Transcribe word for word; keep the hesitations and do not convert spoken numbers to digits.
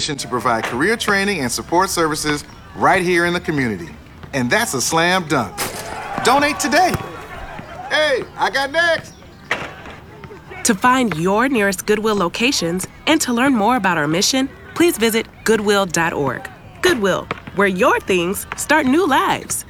mission to provide career training and support services right here in the community. And that's a slam dunk. Donate today. Hey, I got next. To find your nearest Goodwill locations and to learn more about our mission, please visit goodwill dot org. Goodwill, where your things start new lives.